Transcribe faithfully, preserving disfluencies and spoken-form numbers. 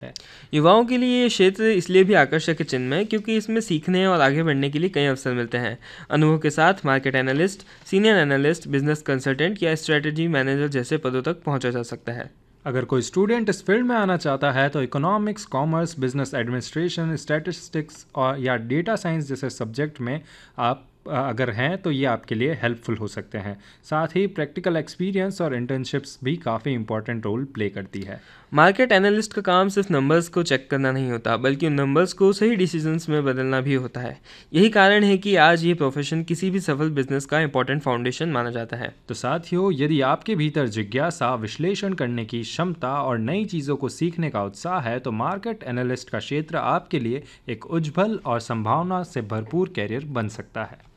है। युवाओं के लिए ये क्षेत्र इसलिए भी आकर्षक है चिन्ह में क्योंकि इसमें सीखने और आगे बढ़ने के लिए कई अवसर मिलते हैं। अनुभव के साथ market analyst, senior analyst, business consultant या स्ट्रेटजी मैनेजर जैसे पदों तक पहुंचा जा सकता है। अगर कोई स्टूडेंट इस फील्ड में आना चाहता है तो economics, commerce, business administration, statistics और या डेटा साइंस जैसे सब्जेक्ट में आप अ, अगर हैं तो ये आपके लिए हेल्पफुल हो सकते हैं। साथ ही प्रैक्टिकल एक्सपीरियंस और इंटर्नशिप्स भी काफ़ी इंपॉर्टेंट रोल प्ले करती है। मार्केट एनालिस्ट का काम सिर्फ नंबर्स को चेक करना नहीं होता, बल्कि उन नंबर्स को सही डिसीजंस में बदलना भी होता है। यही कारण है कि आज ये प्रोफेशन किसी भी सफल बिजनेस का इंपॉर्टेंट फाउंडेशन माना जाता है। तो साथियों, यदि आपके भीतर जिज्ञासा, विश्लेषण करने की क्षमता और नई चीज़ों को सीखने का उत्साह है तो मार्केट एनालिस्ट का क्षेत्र आपके लिए एक उज्जवल और संभावना से भरपूर कैरियर बन सकता है।